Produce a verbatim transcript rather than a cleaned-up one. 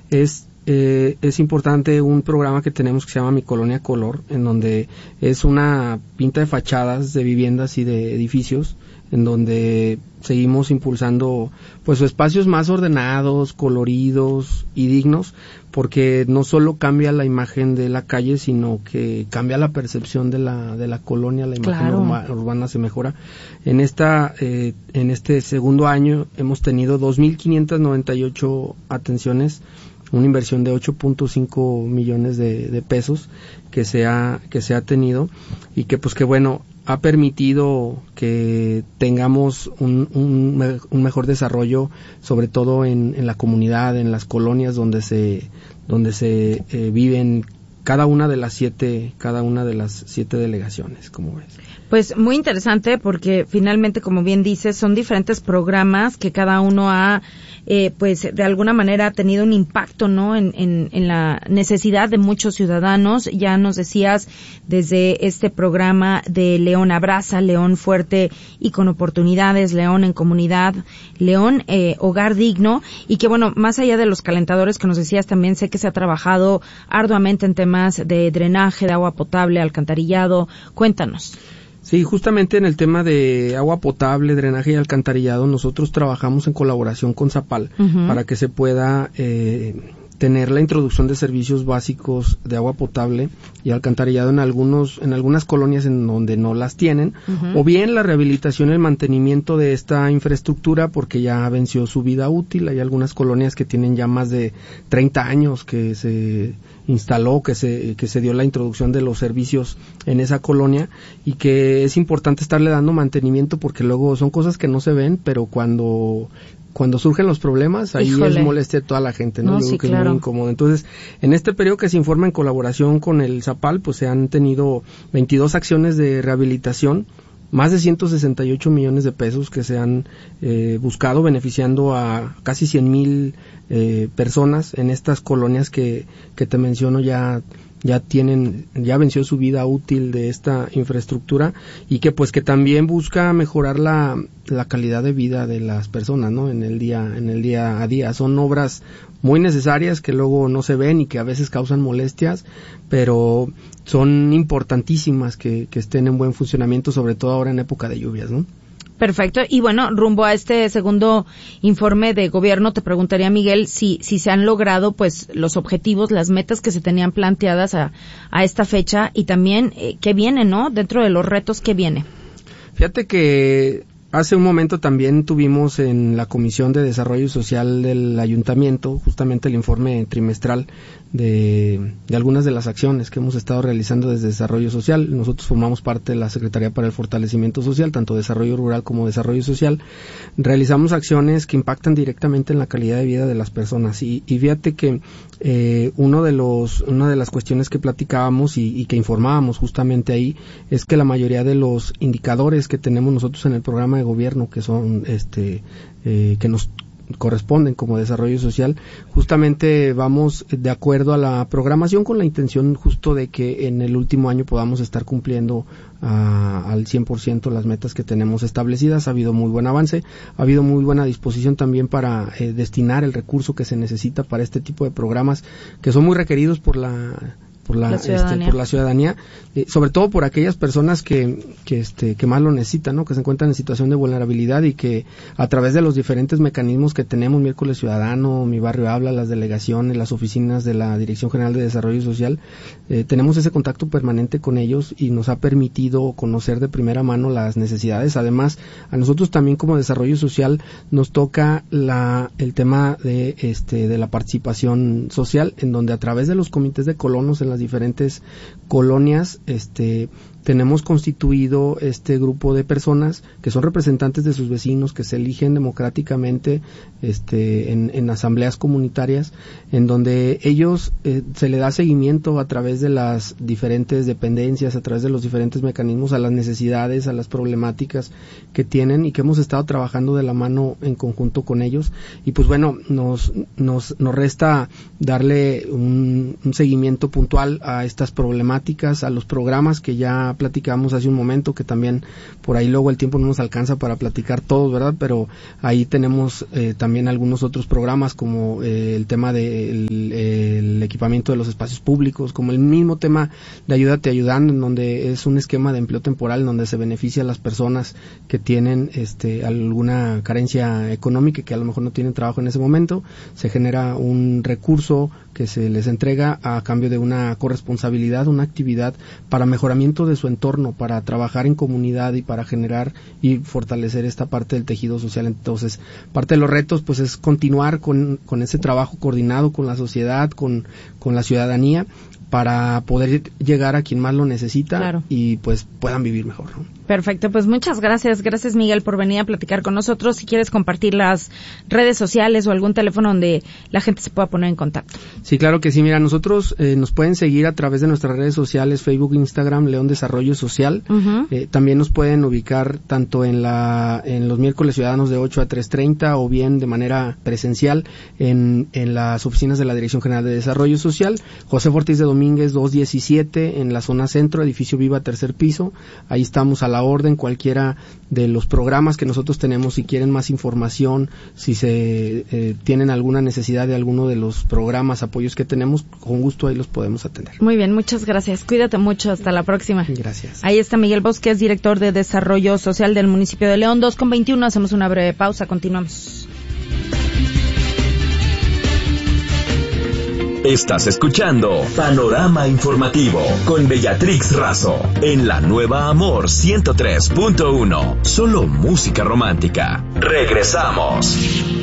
es eh, es importante un programa que tenemos que se llama Mi Colonia Color, en donde es una pinta de fachadas de viviendas y de edificios, en donde seguimos impulsando pues espacios más ordenados, coloridos y dignos, porque no solo cambia la imagen de la calle, sino que cambia la percepción de la de la colonia, la imagen claro. urba, urbana se mejora. En esta eh, en este segundo año hemos tenido dos mil quinientas noventa y ocho atenciones, una inversión de ocho punto cinco millones de, de pesos que se ha que se ha tenido, y que pues que bueno ha permitido que tengamos un, un, un mejor desarrollo, sobre todo en, en la comunidad, en las colonias donde se donde se eh, viven cada una de las siete cada una de las siete delegaciones, como ves. Pues muy interesante, porque finalmente, como bien dices, son diferentes programas que cada uno ha, eh, pues de alguna manera tenido un impacto, ¿no? En, en, en la necesidad de muchos ciudadanos. Ya nos decías desde este programa de León Abraza, León Fuerte y con Oportunidades, León en Comunidad, León eh, Hogar Digno, y que bueno, más allá de los calentadores que nos decías, también sé que se ha trabajado arduamente en temas de drenaje, de agua potable, alcantarillado. Cuéntanos. Sí, justamente en el tema de agua potable, drenaje y alcantarillado, nosotros trabajamos en colaboración con Zapal uh-huh. para que se pueda eh, tener la introducción de servicios básicos de agua potable y alcantarillado en algunos en algunas colonias en donde no las tienen, uh-huh. o bien la rehabilitación y el mantenimiento de esta infraestructura porque ya venció su vida útil. Hay algunas colonias que tienen ya más de treinta años que se instaló, que se que se dio la introducción de los servicios en esa colonia, y que es importante estarle dando mantenimiento porque luego son cosas que no se ven, pero cuando cuando surgen los problemas, ahí Híjole. es molestia a toda la gente, ¿no? No, Yo sí, creo que claro. es muy incómodo. Entonces, en este periodo que se informa en colaboración con el Zapal, pues se han tenido veintidós acciones de rehabilitación, más de ciento sesenta y ocho millones de pesos que se han eh, buscado, beneficiando a casi cien mil eh, personas en estas colonias que, que te menciono ya ya tienen, ya venció su vida útil de esta infraestructura, y que pues que también busca mejorar la, la calidad de vida de las personas, ¿no? En el día, en el día a día. Son obras muy necesarias que luego no se ven y que a veces causan molestias, pero son importantísimas que, que estén en buen funcionamiento, sobre todo ahora en época de lluvias, ¿no? Perfecto. Y bueno, rumbo a este segundo informe de gobierno, te preguntaría, Miguel, si si se han logrado pues los objetivos, las metas que se tenían planteadas a, a esta fecha, y también eh, qué viene, ¿no? Dentro de los retos, ¿qué viene? Fíjate que hace un momento también tuvimos en la Comisión de Desarrollo Social del Ayuntamiento justamente el informe trimestral de, de algunas de las acciones que hemos estado realizando desde Desarrollo Social. Nosotros formamos parte de la Secretaría para el Fortalecimiento Social, tanto Desarrollo Rural como Desarrollo Social. Realizamos acciones que impactan directamente en la calidad de vida de las personas, y, y fíjate que eh, uno de los, una de las cuestiones que platicábamos y, y que informábamos justamente ahí es que la mayoría de los indicadores que tenemos nosotros en el programa de gobierno, que son este eh, que nos corresponden como desarrollo social, justamente vamos de acuerdo a la programación, con la intención justo de que en el último año podamos estar cumpliendo a, al cien por ciento las metas que tenemos establecidas. Ha habido muy buen avance, ha habido muy buena disposición también para eh, destinar el recurso que se necesita para este tipo de programas que son muy requeridos por la por la, la ciudadanía, este, por la ciudadanía eh, sobre todo por aquellas personas que que este que más lo necesitan, ¿no? Que se encuentran en situación de vulnerabilidad, y que a través de los diferentes mecanismos que tenemos, Miércoles Ciudadano, Mi Barrio Habla, las delegaciones, las oficinas de la Dirección General de Desarrollo Social, eh, tenemos ese contacto permanente con ellos, y nos ha permitido conocer de primera mano las necesidades. Además, a nosotros también como Desarrollo Social nos toca la el tema de este de la participación social, en donde a través de los comités de colonos en las diferentes colonias este tenemos constituido este grupo de personas que son representantes de sus vecinos, que se eligen democráticamente este en, en asambleas comunitarias, en donde ellos eh, se le da seguimiento a través de las diferentes dependencias, a través de los diferentes mecanismos, a las necesidades, a las problemáticas que tienen, y que hemos estado trabajando de la mano en conjunto con ellos. Y pues bueno, nos nos nos resta darle un, un seguimiento puntual a estas problemáticas, a los programas que ya ya platicamos hace un momento, que también por ahí luego el tiempo no nos alcanza para platicar todos, ¿verdad? Pero ahí tenemos eh, también algunos otros programas, como eh, el tema del de el equipamiento de los espacios públicos, como el mismo tema de Ayúdate Ayudando, en donde es un esquema de empleo temporal, en donde se beneficia a las personas que tienen este alguna carencia económica, que a lo mejor no tienen trabajo en ese momento. Se genera un recurso que se les entrega a cambio de una corresponsabilidad, una actividad para mejoramiento de su entorno, para trabajar en comunidad y para generar y fortalecer esta parte del tejido social. Entonces, parte de los retos pues es continuar con, con ese trabajo coordinado con la sociedad, con, con la ciudadanía, para poder llegar a quien más lo necesita, claro, y pues puedan vivir mejor, ¿no? Perfecto, pues muchas gracias. Gracias, Miguel, por venir a platicar con nosotros. Si quieres compartir las redes sociales o algún teléfono donde la gente se pueda poner en contacto. Sí, claro que sí. Mira, nosotros eh, nos pueden seguir a través de nuestras redes sociales, Facebook, Instagram, León Desarrollo Social. Uh-huh. Eh, también nos pueden ubicar tanto en la en los miércoles ciudadanos de ocho a tres treinta, o bien de manera presencial en, en las oficinas de la Dirección General de Desarrollo Social, José Ortiz de Domínguez doscientos diecisiete, en la zona centro, edificio Viva, tercer piso. Ahí estamos a la orden, cualquiera de los programas que nosotros tenemos. Si quieren más información, si se eh, tienen alguna necesidad de alguno de los programas, apoyos que tenemos, con gusto ahí los podemos atender. Muy bien, muchas gracias. Cuídate mucho, hasta la próxima. Gracias. Ahí está Miguel Bosques, director de Desarrollo Social del municipio de León. dos con veintiuno, hacemos una breve pausa, continuamos. Estás escuchando Panorama Informativo con Beatrix Razo en la Nueva Amor ciento tres punto uno. Solo música romántica. Regresamos.